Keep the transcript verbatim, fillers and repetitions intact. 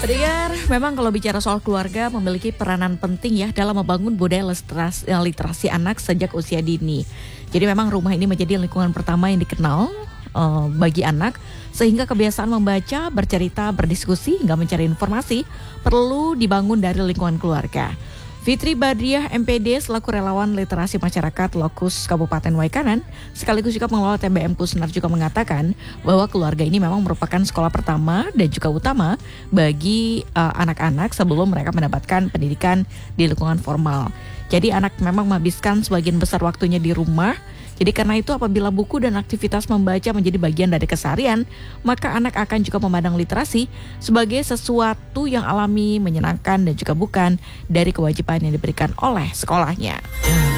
Pendengar, memang kalau bicara soal keluarga memiliki peranan penting ya dalam membangun budaya literasi, literasi anak sejak usia dini. Jadi memang rumah ini menjadi lingkungan pertama yang dikenal uh, bagi anak, sehingga kebiasaan membaca, bercerita, berdiskusi hingga mencari informasi perlu dibangun dari lingkungan keluarga. Fitri Badriah M P D selaku relawan literasi masyarakat Lokus Kabupaten Waikanan sekaligus juga pengelola T B M Pusnar juga mengatakan bahwa keluarga ini memang merupakan sekolah pertama dan juga utama bagi uh, anak-anak sebelum mereka mendapatkan pendidikan di lingkungan formal. Jadi anak memang menghabiskan sebagian besar waktunya di rumah. Jadi karena itu apabila buku dan aktivitas membaca menjadi bagian dari keseharian, maka anak akan juga memandang literasi sebagai sesuatu yang alami, menyenangkan dan juga bukan dari kewajiban yang diberikan oleh sekolahnya.